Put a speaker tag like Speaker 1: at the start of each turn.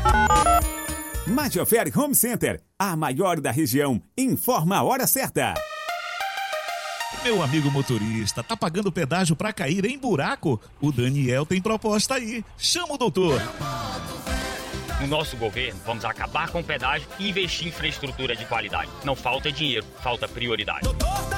Speaker 1: Majoferi Home Center, a maior da região, informa a hora certa.
Speaker 2: Meu amigo motorista, tá pagando pedágio pra cair em buraco? O Daniel tem proposta aí. Chama o doutor.
Speaker 3: No nosso governo, vamos acabar com o pedágio e investir em infraestrutura de qualidade. Não falta dinheiro, falta prioridade.